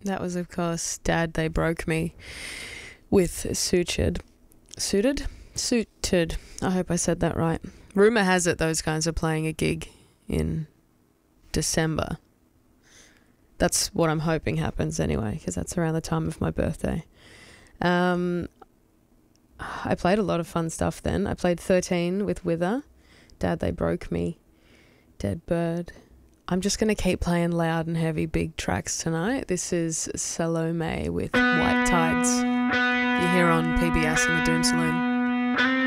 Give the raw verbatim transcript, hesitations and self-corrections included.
That was, of course, Dad, They Broke Me with Sutured. Suited? Suited. I hope I said that right. Rumour has it those guys are playing a gig in December. That's what I'm hoping happens anyway, because that's around the time of my birthday. Um, I played a lot of fun stuff then. I played thirteen with Wither, Dad, They Broke Me, Dead Bird. I'm just going to keep playing loud and heavy big tracks tonight. This is Salome with White Tides. You're here on P B S in the Doom Saloon.